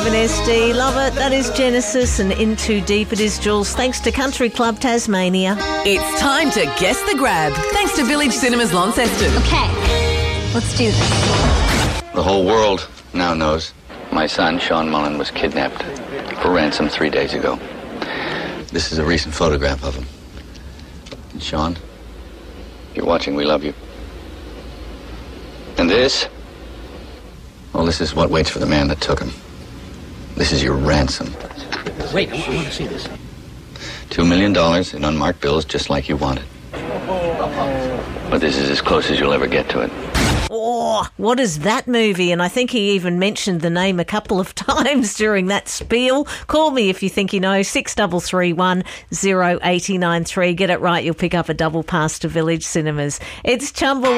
7SD. Love it. That is Genesis, and In Too Deep it is Jules. Thanks to Country Club Tasmania. It's time to guess the grab. Thanks to Village Cinemas Launceston. Okay, let's do this. The whole world now knows my son, Sean Mullen, was kidnapped for ransom 3 days ago. This is a recent photograph of him. And Sean, if you're watching, we love you. And this? Well, this is what waits for the man that took him. This is your ransom. Wait, I want to see this. $2 million in unmarked bills, just like you wanted. But this is as close as you'll ever get to it. Oh, what is that movie? And I think he even mentioned the name a couple of times during that spiel. Call me if you think you know, 6331 0893. Get it right, you'll pick up a double pass to Village Cinemas. It's Chumbawamba.